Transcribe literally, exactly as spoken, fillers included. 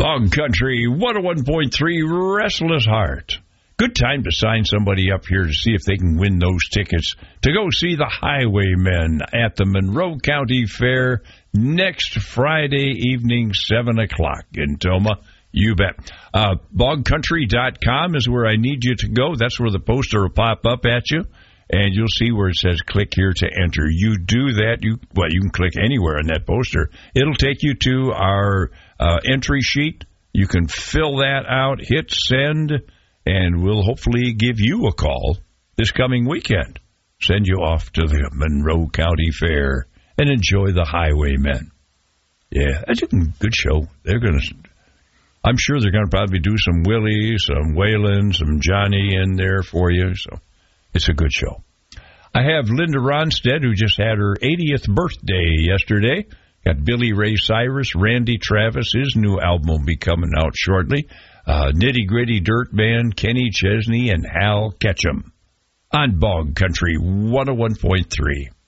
Bog Country one oh one point three, Restless Heart. Good time to sign somebody up here to see if they can win those tickets to go see the Highwaymen at the Monroe County Fair next Friday evening, seven o'clock in Tomah. You bet. Uh, bog country dot com is where I need you to go. That's where the poster will pop up at you, and you'll see where it says click here to enter. You do that, you well, you can click anywhere on that poster. It'll take you to our uh, entry sheet. You can fill that out, hit send, and we'll hopefully give you a call this coming weekend. Send you off to the Monroe County Fair and enjoy the Highwaymen. Yeah, that's a good show. They're going to, I'm sure they're going to probably do some Willie, some Waylon, some Johnny in there for you. So it's a good show. I have Linda Ronstadt, who just had her eightieth birthday yesterday. Got Billy Ray Cyrus, Randy Travis. His new album will be coming out shortly. Uh, Nitty Gritty Dirt Band, Kenny Chesney, and Hal Ketchum on Bog Country one oh one point three.